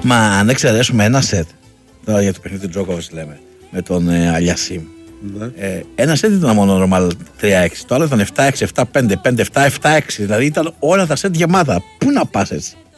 Μα αν εξαιρέσουμε ένα σετ, τώρα για το παιχνίδι του Τζόκοβιτς λέμε, με τον Αλιασίμ. Ένα σετ ήταν μόνο normal 3-6. Το άλλο ήταν 7-6, 7-5, 5-7, 7-6. Δηλαδή ήταν όλα τα σετ γεμάτα. Πού να πας έτσι.